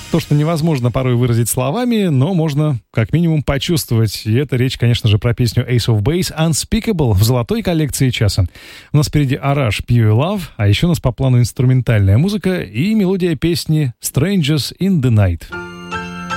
То, что невозможно порой выразить словами, но можно как минимум почувствовать. И это речь, конечно же, про песню Ace of Base Unspeakable в золотой коллекции часа. У нас впереди Arash Pure Love, а еще у нас по плану инструментальная музыка и мелодия песни Strangers in the Night.